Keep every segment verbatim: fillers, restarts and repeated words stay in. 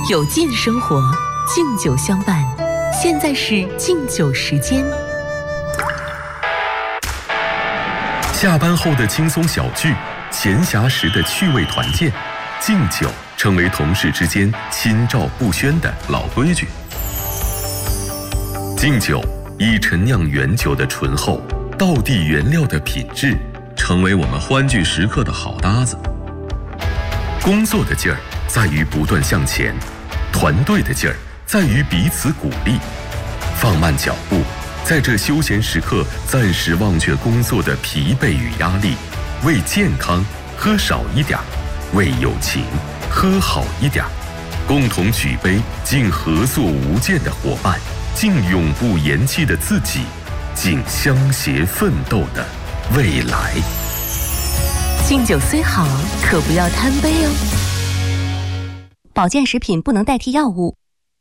有劲生活，敬酒相伴。现在是敬酒时间。 下班后的轻松小聚，闲暇时的趣味团建，敬酒成为同事之间心照不宣的老规矩。敬酒以陈酿原酒的醇厚、道地原料的品质，成为我们欢聚时刻的好搭子。工作的劲儿在于不断向前，团队的劲儿在于彼此鼓励。放慢脚步，在这休闲时刻暂时忘却工作的疲惫与压力，为健康喝少一点，为友情喝好一点，共同举杯敬合作无间的伙伴，敬永不言弃的自己，敬相携奋斗的未来。 敬酒虽好，可不要贪杯哦。 保健食品不能代替药物。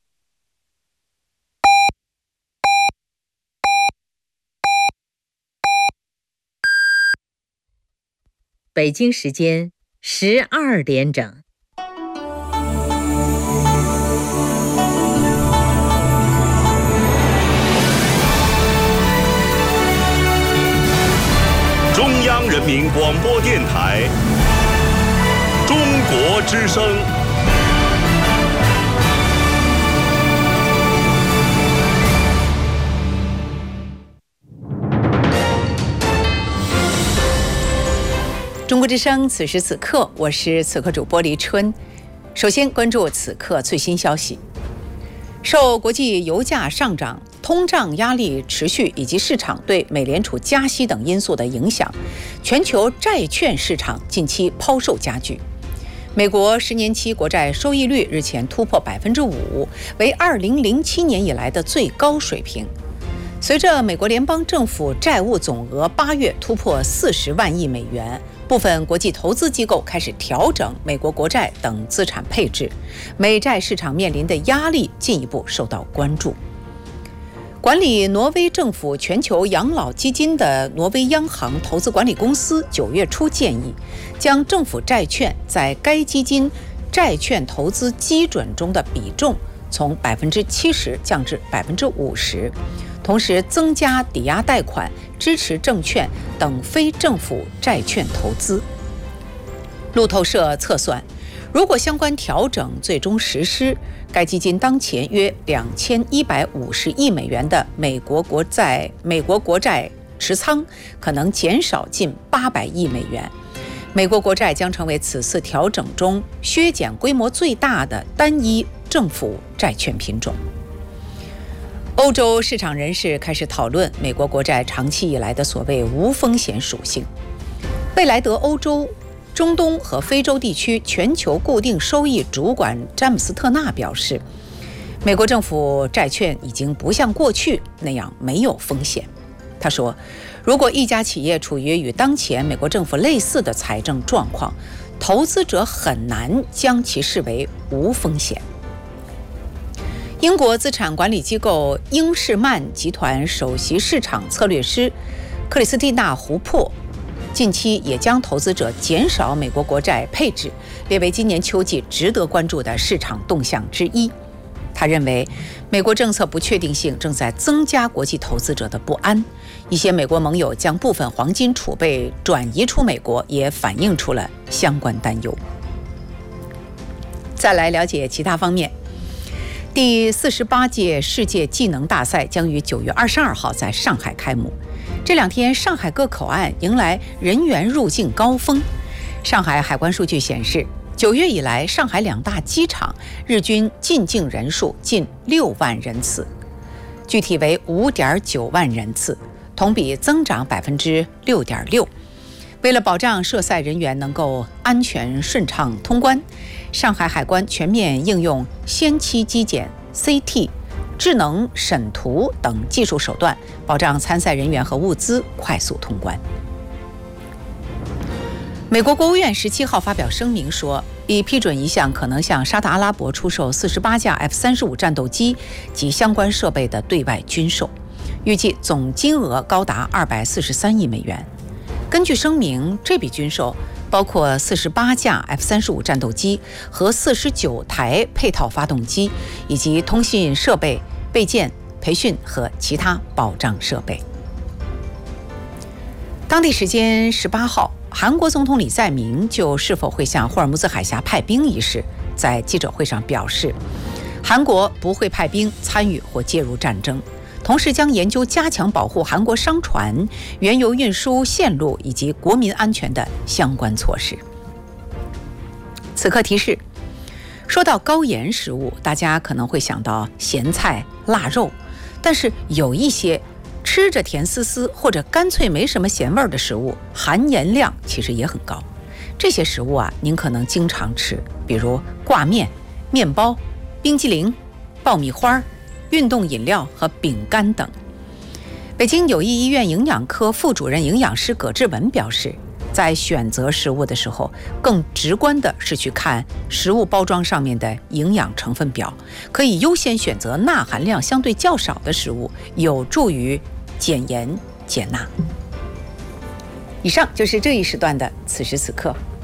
北京时间十二点整。 中央人民广播电台中国之声。 中国之声，此时此刻，我是此刻主播黎春。首先关注此刻最新消息。受国际油价上涨、通胀压力持续以及市场对美联储加息等因素的影响，全球债券市场近期抛售加剧。美国十年期国债收益率日前突破百分之五，为二零零七年以来的最高水平。随着美国联邦政府债务总额八月突破四十万亿美元，部分国际投资机构开始调整美国国债等资产配置，美债市场面临的压力进一步受到关注。管理挪威政府全球养老基金的挪威央行投资管理公司九月初建议，将政府债券在该基金债券投资基准中的比重从百分之七十降至百分之五十。同时增加抵押贷款、支持证券等非政府债券投资。路透社测算，如果相关调整最终实施，该基金当前约两千一百五十亿美元的美国国债美国国债持仓可能减少近八百亿美元。美国国债将成为此次调整中削减规模最大的单一政府债券品种。欧洲市场人士开始讨论美国国债长期以来的所谓无风险属性。贝莱德欧洲、中东和非洲地区全球固定收益主管詹姆斯特纳表示，美国政府债券已经不像过去那样没有风险。他说，如果一家企业处于与当前美国政府类似的财政状况，投资者很难将其视为无风险。英国资产管理机构英士曼集团首席市场策略师克里斯蒂娜·胡珀近期也将投资者减少美国国债配置列为今年秋季值得关注的市场动向之一。他认为，美国政策不确定性正在增加国际投资者的不安，一些美国盟友将部分黄金储备转移出美国，也反映出了相关担忧。再来了解其他方面。第四十八届世界技能大赛将于九月二十二号在上海开幕。这两天，上海各口岸迎来人员入境高峰。上海海关数据显示，九月以来，上海两大机场日均进境人数近六万人次，具体为五点九万人次，同比增长百分之六点六。为了保障涉赛人员能够安全顺畅通关，上海海关全面应用先期机检、C T、智能审图等技术手段，保障参赛人员和物资快速通关。美国国务院十七号发表声明说，已批准一项可能向沙特阿拉伯出售四十八架 F 三十五 战斗机及相关设备的对外军售，预计总金额高达二百四十三亿美元。根据声明，这笔军售包括四十八架 F 三十五战斗机和四十九台配套发动机，以及通信设备、备件、培训和其他保障设备。当地时间十八号，韩国总统李在明就是否会向霍尔木兹海峡派兵一事，在记者会上表示，韩国不会派兵参与或介入战争，同时将研究加强保护韩国商船、原油运输线路以及国民安全的相关措施。此刻提示，说到高盐食物，大家可能会想到咸菜、腊肉，但是有一些吃着甜丝丝或者干脆没什么咸味的食物，含盐量其实也很高。这些食物啊，您可能经常吃，比如挂面、面包、冰激凌、爆米花、运动饮料和饼干等。北京友谊医院营养科副主任营养师葛志文表示，在选择食物的时候，更直观的是去看食物包装上面的营养成分表，可以优先选择钠含量相对较少的食物，有助于减盐减钠。以上就是这一时段的此时此刻。